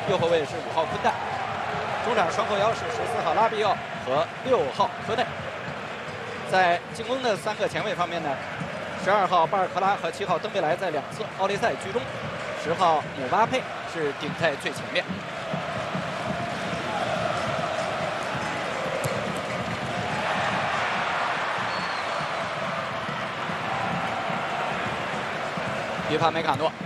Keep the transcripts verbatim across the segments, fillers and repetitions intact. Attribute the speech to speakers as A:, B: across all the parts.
A: 右后卫是五号昆代，中场双后腰是十四号拉比奥和六号科内。在进攻的三个前卫方面呢，十二号巴尔克拉和七号登贝莱在两侧，奥利塞居中，十号姆巴佩是顶在最前面。 约帕梅卡诺，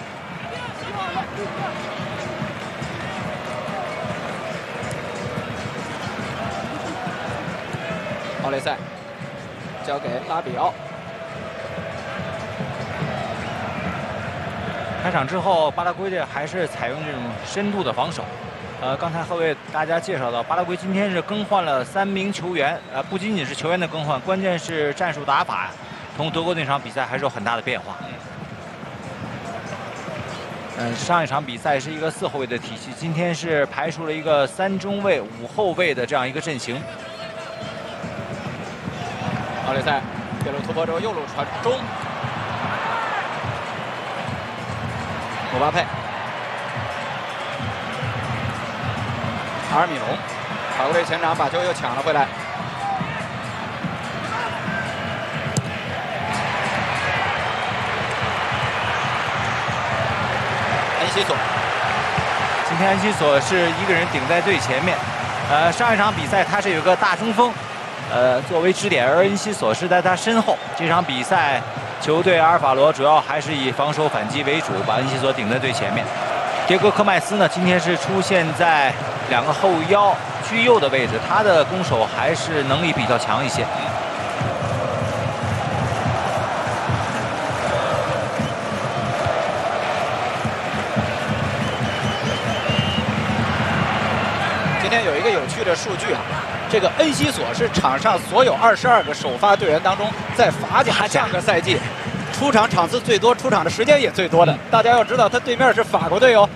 A: 奥雷塞交给拉比奥。
B: 开场之后，巴拉圭队还是采用这种深度的防守。呃，刚才各位大家介绍到，巴拉圭今天是更换了三名球员，呃，不仅仅是球员的更换，关键是战术打法，同德国那场比赛还是有很大的变化。 嗯，上一场比赛是一个四后卫的体系，今天是排出了一个三中卫、五后卫的这样一个阵型。
A: 奥利塞右路突破之后，右路传中，姆巴佩，阿尔米隆，法国队前场把球又抢了回来。 恩西索，
B: 今天恩西索是一个人顶在最前面。呃，上一场比赛他是有个大中锋，呃，作为支点，而恩西索是在他身后。这场比赛，球队阿尔法罗主要还是以防守反击为主，把恩西索顶在最前面。迭戈科麦斯呢，今天是出现在两个后腰居右的位置，他的攻守还是能力比较强一些。
A: 今天有一个有趣的数据啊，这个恩西索是场上所有二十二个首发队员当中，在法甲上个赛季出场场次最多、出场的时间也最多的。嗯、大家要知道，他对面是法国队哦。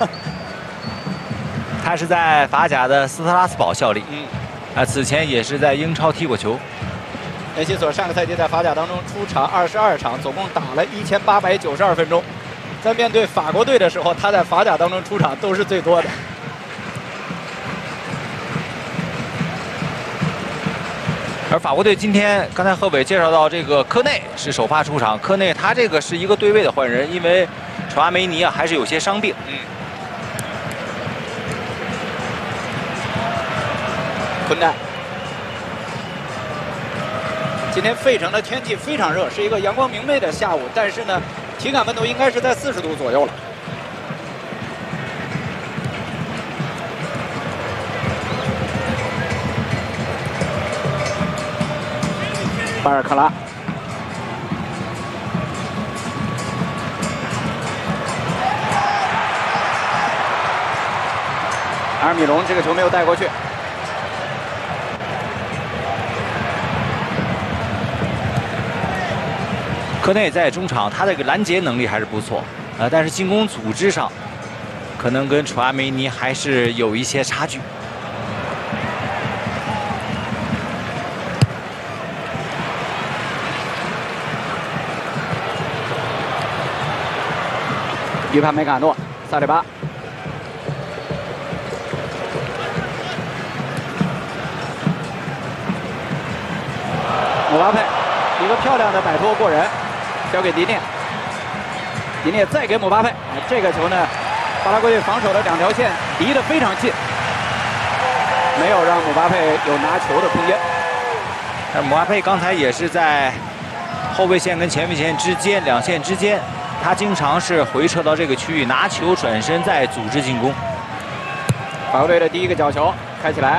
B: 他是在法甲的斯特拉斯堡效力，
A: 嗯，
B: 啊，此前也是在英超踢过球。
A: 恩西索上个赛季在法甲当中出场二十二场，总共打了一千八百九十二分钟。在面对法国队的时候，他在法甲当中出场都是最多的。
B: 而法国队今天，刚才贺伟介绍到这个科内是首发出场。科内他这个是一个对位的换人，因为楚阿梅尼啊还是有些伤病。
A: 嗯。昆代，今天费城的天气非常热，是一个阳光明媚的下午，但是呢，体感温度应该是在四十度左右了。 巴尔克拉，阿尔米隆这个球没有带过去。
B: 科内在中场，他这个拦截能力还是不错，呃，但是进攻组织上，可能跟楚阿梅尼还是有一些差距。
A: 约帕梅卡诺，萨里巴，姆巴佩，一个漂亮的摆脱过人，交给迪涅，迪涅再给姆巴佩，这个球呢，巴拉圭队防守的两条线离得非常近，没有让姆巴佩有拿球的空间。
B: 但姆巴佩刚才也是在后卫线跟前卫线之间两线之间。 他经常是回撤到这个区域拿球转身再组织进攻。
A: 法国队的第一个角球开起来。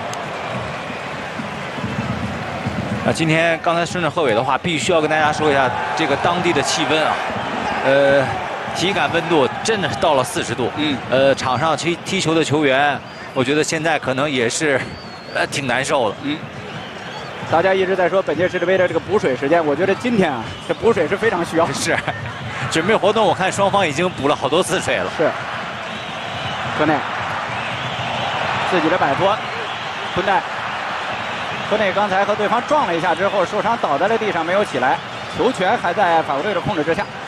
B: 啊，今天刚才顺着贺伟的话，必须要跟大家说一下这个当地的气温啊，呃，体感温度真的是到了四十度。嗯。呃，场上踢踢球的球员，我觉得现在可能也是，呃，挺难受的。嗯。
A: 大家一直在说本届世界杯的这个补水时间，我觉得今天啊，这补水是非常需要。
B: 是。 准备活动，我看双方已经补了好多次水了。
A: 是，科内自己的摆脱，昆代，科内刚才和对方撞了一下之后受伤倒在了地上，没有起来，球权还在法国队的控制之下。